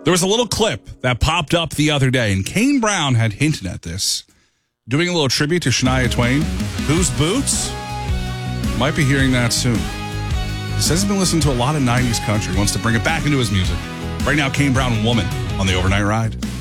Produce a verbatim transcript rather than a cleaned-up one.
There was a little clip that popped up the other day, and Kane Brown had hinted at this. Doing a little tribute to Shania Twain. Whose Boots? Might be hearing that soon. He says he's been listening to a lot of nineties country, wants to bring it back into his music. Right now, Kane Brown, Woman, on the Overnight Ride.